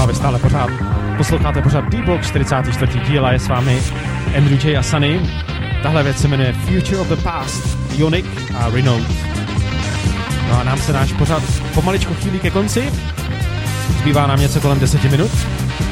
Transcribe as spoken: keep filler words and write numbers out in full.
No a vy stále pořád posloucháte pořád D-Block čtyřicátý čtvrtý díl a je s vámi Andrew J a Sunny. Tahle věc se jmenuje Future of the Past, Ionic a Renault. No a nám se náš pořád pomaličku chýlí ke konci. Zbývá nám něco kolem deseti minut.